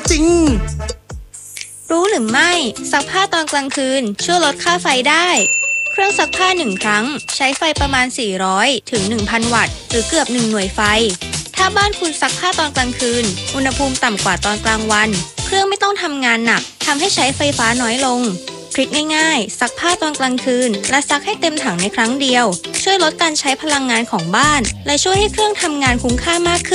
จริงรู้หรือไม่ซักผ้าตอนกลางคืนช่วยลดค่าไฟได้เครื่องซักผ้า1ครั้งใช้ไฟประมาณ400ถึง 1,000 วัตต์หรือเกือบ1หน่วยไฟถ้าบ้านคุณซักผ้าตอนกลางคืนอุณหภูมิต่ำกว่าตอนกลางวันเครื่องไม่ต้องทำงานหนักทำให้ใช้ไฟฟ้าน้อยลงทริคง่ายๆซักผ้าตอนกลางคืนและซักให้เต็มถังในครั้งเดียวช่วยลดการใช้พลังงานของบ้านและช่วยให้เครื่องทำงานคุ้มค่ามากขึ้น